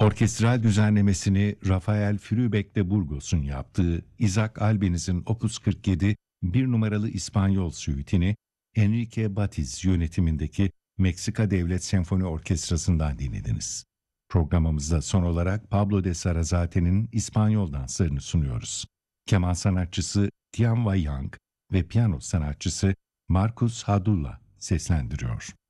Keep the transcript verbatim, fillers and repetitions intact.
Orkestral düzenlemesini Rafael Frübeck de Burgos'un yaptığı Isaac Albéniz'in Opus kırk yedi bir numaralı İspanyol süitini Enrique Batiz yönetimindeki Meksika Devlet Senfoni Orkestrası'ndan dinlediniz. Programımızda son olarak Pablo de Sarazate'nin İspanyol danslarını sunuyoruz. Keman sanatçısı Tian Wai Yang ve piyano sanatçısı Marcus Hadulla seslendiriyor.